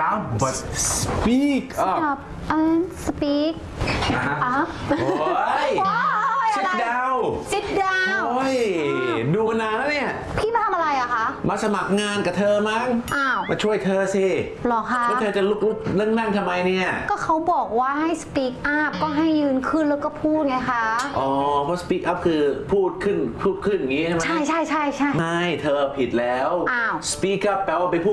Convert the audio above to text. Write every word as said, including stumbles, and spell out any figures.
down but speak up up and speak อ่ะโอ้ย sit down sit down โอ้ยดูมานานแล้วเนี่ยพี่มาทำอะไรอะคะมาสมัครงานกับเธอมั้งอ้าวมาช่วยเธอสิหรอคะแล้วเธอจะลุกลุกนั่งนั่งทำไมเนี่ยก็เขาบอกว่าให้ speak up ก็ให้ยืนขึ้นแล้วก็พูดไงคะอ๋อเพราะ speak up คือพูดขึ้นพูดขึ้นอย่างงี้ใช่ไหมใช่ใช่ใช่ใช่ไม่เธอผิดแล้วอ้าว speak up แปลว่าไปพูด